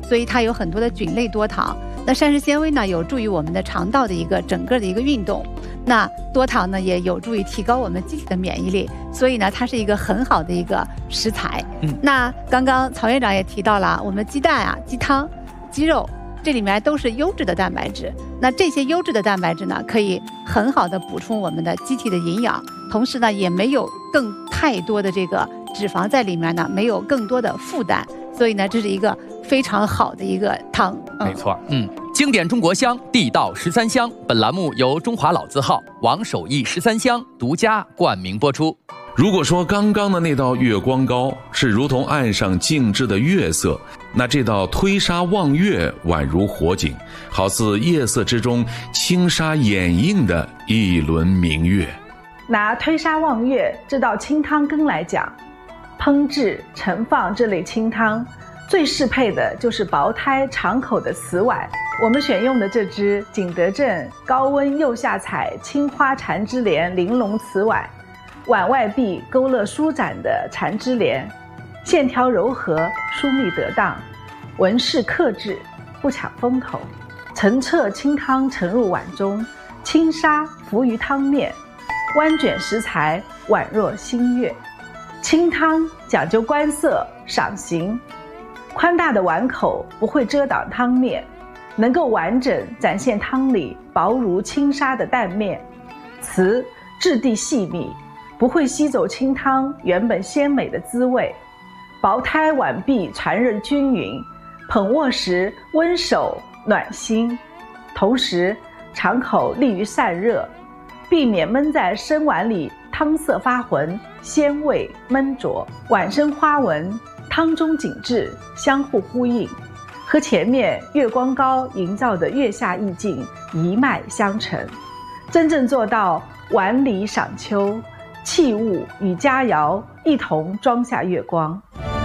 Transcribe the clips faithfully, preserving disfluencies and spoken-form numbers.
所以它有很多的菌类多糖。那膳食纤维呢，有助于我们的肠道的一个整个的一个运动。那多糖呢，也有助于提高我们机体的免疫力，所以呢，它是一个很好的一个食材。嗯，那刚刚曹院长也提到了，我们鸡蛋啊、鸡汤、鸡肉，这里面都是优质的蛋白质。那这些优质的蛋白质呢，可以很好的补充我们的机体的营养，同时呢，也没有更太多的这个脂肪在里面呢，没有更多的负担，所以呢，这是一个非常好的一个汤。 嗯、没错，嗯。经典中国香，地道十三香。本栏目由中华老字号王守义十三香独家冠名播出。 如果说刚刚的那道月光糕是如同岸上静置的月色，那这道推沙望月宛如火景，好似夜色之中轻纱掩映的一轮明月。 拿推沙望月这道清汤羹来讲，烹制盛放这类清汤最适配的就是薄胎长口的瓷碗。我们选用的这只景德镇高温釉下彩青花缠枝莲玲珑瓷碗，碗外壁勾勒舒展的缠枝莲，线条柔和，疏密得当，纹饰克制，不抢风头。澄澈清汤盛入碗中，轻纱浮于汤面，弯卷食材宛若新月。清汤讲究观色赏形，宽大的碗口不会遮挡汤面，能够完整展现汤里薄如轻纱的蛋面。瓷质地细密，不会吸走清汤原本鲜美的滋味。薄胎碗壁传热均匀，捧握时温手暖心，同时肠口利于散热，避免焖在深碗里汤色发浑，鲜味闷浊。碗身花纹汤中景致相互呼应，和前面月光糕营造的月下意境一脉相承，真正做到碗里赏秋，器物与佳肴一同装下月光。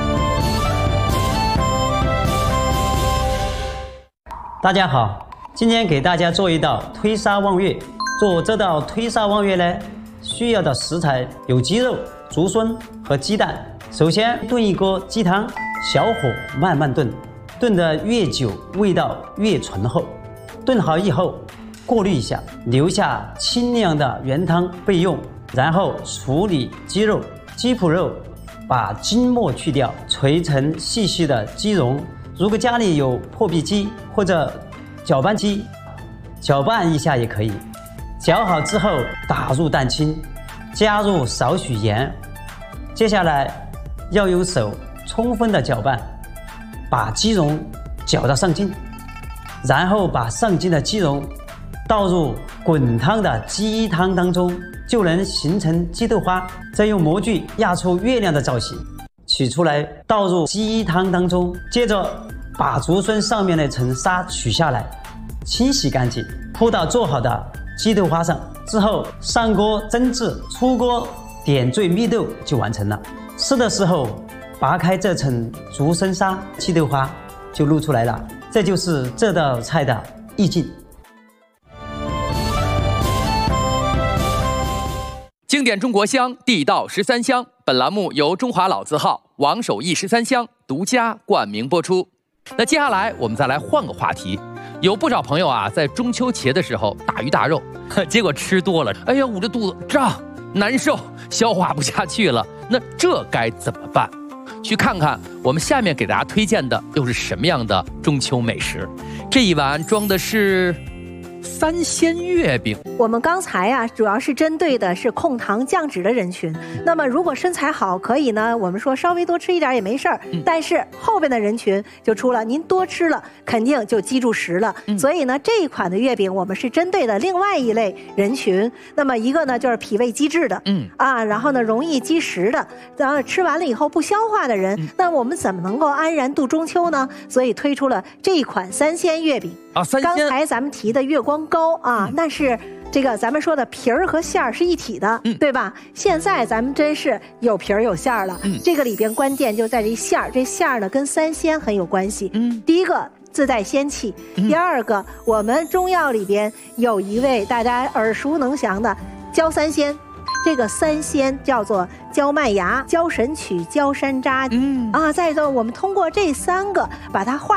大家好，今天给大家做一道推沙望月。做这道推沙望月呢，需要的食材有鸡肉、竹荪和鸡蛋。首先炖一锅鸡汤，小火慢慢炖，炖得越久味道越醇厚。炖好以后过滤一下，留下清凉的原汤备用。然后处理鸡肉，鸡脯肉把筋膜去掉，捶成细细的鸡蓉。如果家里有破壁机或者搅拌机，搅拌一下也可以。搅好之后打入蛋清，加入少许盐。接下来要用手充分的搅拌，把鸡蓉搅到上劲，然后把上劲的鸡蓉倒入滚烫的鸡汤当中，就能形成鸡豆花。再用模具压出月亮的造型，取出来倒入鸡汤当中，接着把竹荪上面那层纱取下来，清洗干净，铺到做好的鸡豆花上。之后上锅蒸制，出锅点缀蜜豆就完成了。吃的时候拔开这层竹荪纱，鸡豆花就露出来了。这就是这道菜的意境。 经典中国香，地道十三香。本栏目由中华老字号王守义十三香独家冠名播出。那接下来我们再来换个话题。有不少朋友啊，在中秋节的时候大鱼大肉，结果吃多了，哎呀，捂着肚子胀、难受，消化不下去了。那这该怎么办？去看看我们下面给大家推荐的又是什么样的中秋美食。这一碗装的是三鲜月饼。 我们刚才呀、啊，主要是针对的是控糖降脂的人群。那么如果身材好，可以呢，我们说稍微多吃一点也没事儿。嗯、但是后边的人群就出了，您多吃了肯定就积住食了。嗯、所以呢，这一款的月饼我们是针对的另外一类人群。那么一个呢就是脾胃积滞的，嗯啊，然后呢容易积食的，然后吃完了以后不消化的人，嗯、那我们怎么能够安然度中秋呢？所以推出了这一款三鲜月饼。 啊，三鲜。刚才咱们提的月光糕啊，嗯、那是。这个咱们说的皮儿和馅儿是一体的，嗯、对吧？现在咱们真是有皮儿有馅儿了。嗯、这个里边关键就在这馅儿，这馅儿呢跟三鲜很有关系。嗯，第一个自带仙气，嗯、第二个我们中药里边有一味大家耳熟能详的焦三仙。这个三鲜叫做焦麦芽、焦神曲、焦山楂，嗯啊，再一个我们通过这三个把它化